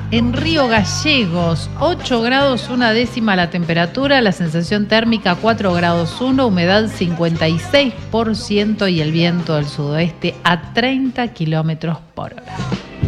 En Río Gallegos, 8 grados 1 décima la temperatura, la sensación térmica 4 grados 1, humedad 56% y el viento del sudoeste a 30 kilómetros por hora.